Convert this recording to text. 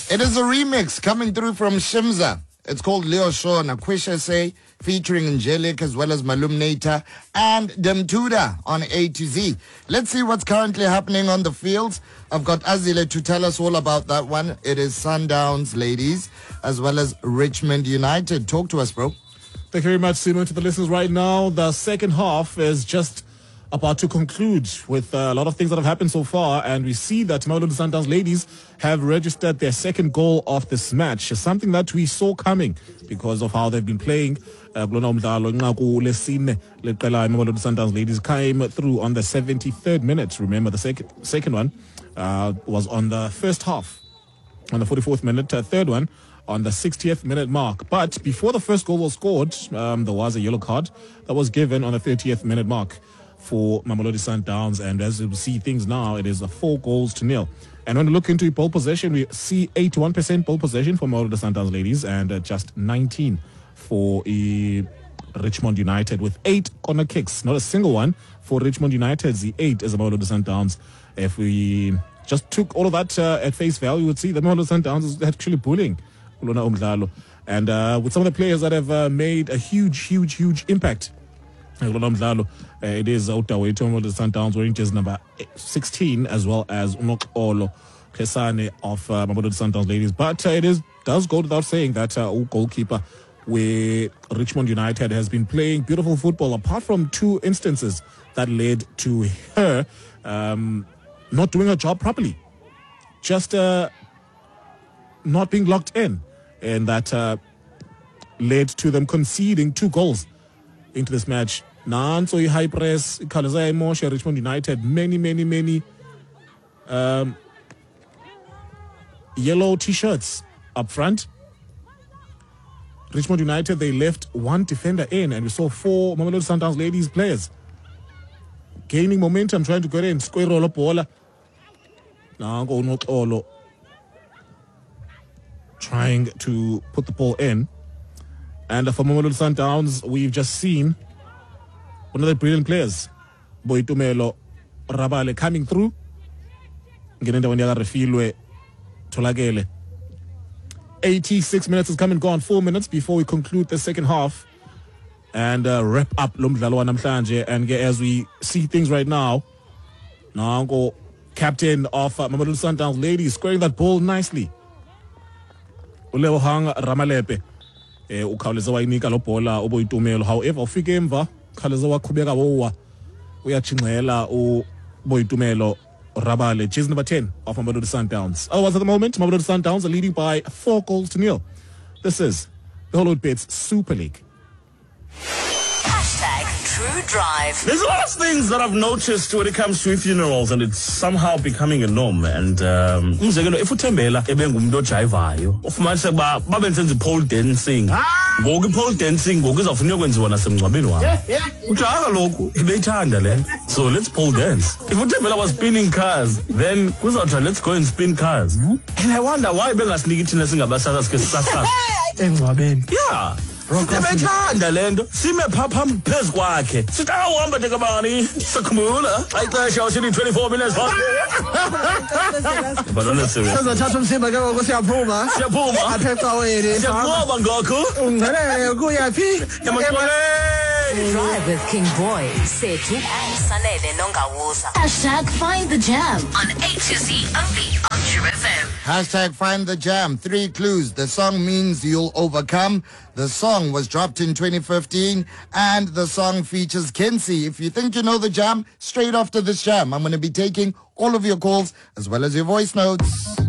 It is a remix coming through from Shimza. It's called Leo Shona, Kwisha Say, featuring Angelic as well as Malumnator and Demtuda on A to Z. Let's see what's currently happening on the fields. I've got Azile to tell us all about that one. It is Sundowns ladies as well as Richmond United. Talk to us, bro. Thank you very much, Simon. To the listeners right now, the second half is just about to conclude with a lot of things that have happened so far, and we see that Mamelodi Sundowns ladies have registered their second goal of this match, something that we saw coming because of how they've been playing. Mamelodi Sundowns ladies came through on the 73rd minute. Remember, the second one was on the first half, on the 44th minute, third one on the 60th minute mark. But before the first goal was scored, there was a yellow card that was given on the 30th minute mark for Mamelodi Sundowns, and as you see things now, it is 4-0. And when we look into ball possession, we see 81% ball possession for Mamelodi Sundowns ladies and just 19 for Richmond United, with 8 corner kicks, not a single one for Richmond United. The 8 is Mamelodi Sundowns. If we just took all of that at face value, we would see that Mamelodi Sundowns is actually bullying Kulona Umdlalo, and with some of the players that have made a huge impact. It is Outaway Mamelodi Sundowns wearing jersey number 16, as well as Unokolo Kesane of Mamelodi Sundowns ladies. But does go without saying that goalkeeper where Richmond United has been playing beautiful football, apart from 2 instances that led to her not doing her job properly, just not being locked in, and that led to them conceding 2 goals into this match. Nanso high press ikhawuleza imosha Richmond United many yellow t-shirts up front. Richmond United, they left 1 defender in, and we saw 4 Mamelodi Sundowns ladies players gaining momentum, trying to get in. Square roll bola. Nango Unokolo trying to put the ball in. And for Mamelodi Sundowns, we've just seen one of the brilliant players, Boitumelo Rabale, coming through. 86 minutes has come and gone, 4 minutes before we conclude the second half and wrap up Lomdlalo Namhlanje. And as we see things right now, Nango, captain of Mamelodi Sundowns ladies, squaring that ball nicely. Ulebohang Ramalepe ukhawuleza wayinika lo bhola uBoitumelo. However, ufike emva khawuleza waqhubeka wowa uyachingela uBoitumelo Rabale, jersey number 10 of Mamelodi Sundowns. Otherwise, at the moment, Mamelodi Sundowns are leading by 4-0. This is the Hollywoodbets Super League. True Drive. There's a lot of things that I've noticed when it comes to funerals, and it's somehow becoming a norm. And umzekelo if uThembela ebengumuntu ojivayo ufumanise ba babenze pole dancing, ngoku pole dancing ngoku izawufuna ukwenziwa nasemngcwabeni wakhe. Ujaha lokhu ebeyithanda le. So let's pole dance. If uThembela was spinning cars, then kuzawuthi let's go and spin cars. And I wonder why bengasiniki thina singabasakazi ke sisasazi engcwabeni. Yeah. Ebethanda lento sime phapha phezu kwakhe sithi awuhamba nje kabani sakhumbula ayixesha usini 24 minutes balona sewe sizothatha umsimba ke ngoku siyaphuma apha ecaweni siyaphuma ngoku ungcele kuyaphi Drive with King Boy, Setu and Sanele Nongawuza. #Find the Jam on A to Z only on True FM. #Find the Jam. 3 clues. The song means you'll overcome. The song was dropped in 2015, and the song features Kensi. If you think you know the jam, straight after this jam, I'm going to be taking all of your calls as well as your voice notes.